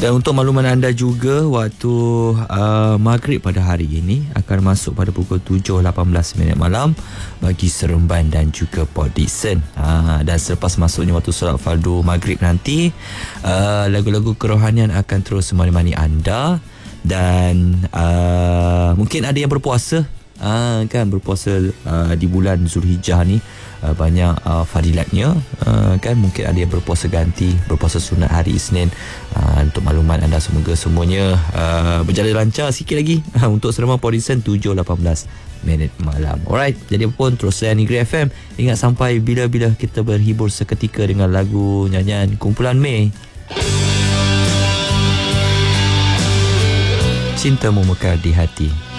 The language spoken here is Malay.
Dan untuk makluman anda juga, waktu maghrib pada hari ini akan masuk pada pukul 7.18 malam bagi Seremban dan juga Port Dickson. Dan selepas masuknya waktu solat fardu maghrib nanti, lagu-lagu kerohanian akan terus menemani anda. Dan mungkin ada yang berpuasa, kan berpuasa di bulan Zulhijjah ni, banyak fadilatnya, kan mungkin ada yang berpuasa ganti, berpuasa sunat hari Isnin. Untuk makluman anda, semoga semuanya berjalan lancar sikit lagi untuk Seremban Port Dickson 7.18 malam. Alright, jadi apa pun terus layan Negeri FM. Ingat sampai bila-bila kita berhibur seketika dengan lagu nyanyian kumpulan Mei, Cintamu Mekar di Hati.